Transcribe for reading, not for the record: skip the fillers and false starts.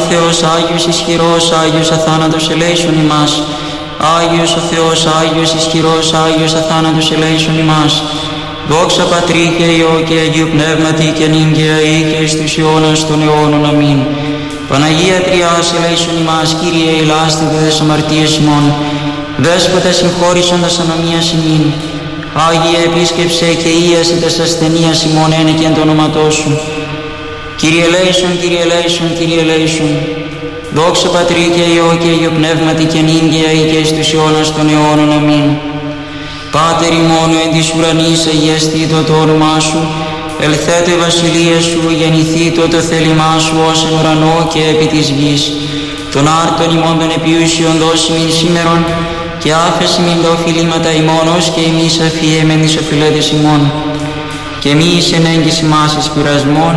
Θεός, Άγιος ισχυρός, Άγιος αθάνατος ελέησον ημάς. Άγιος ο Θεός, Άγιος ισχυρός, Άγιος αθάνατος ελέησον ημάς. Δόξα Πατρί και Υιό και Αγίου Πνεύματι και νυν και αεί και εις τους αιώνας των αιώνων. Αμήν. Παναγία Τριάς ελέησον ημάς, Κύριε ηλάστητε τες αμαρτίες ημών. Δέσποτα συγχώρησον τας ανομίας ημίν. Άγιε επίσκεψε και ίασε τας ασθενείας ημών ένεκεν το όνοματό σου. Κύριε ελέησον, Κύριε ελέησον, Κύριε ελέησον. Δόξα Πατρί και Υιό και Αγίου Πνεύματι και νυν και αεί και εις τους αιώνας των αιώνων. Αμήν. Πάτερ ημών εν της ουρανής αγιαστήτω το όνομά σου, ελθέτω η βασιλεία σου, γεννηθήτω το θέλημά σου ως εν ουρανό και επί της γης. Τον άρτον ημών των επιούσιων δώσει μην σήμερον, και άφεση μην τα οφειλήματα ημών ως και εμείς αφιέμεν τις οφειλέτες ημών. Και μη εις εν έγκυς ημάς εις πειρασμόν,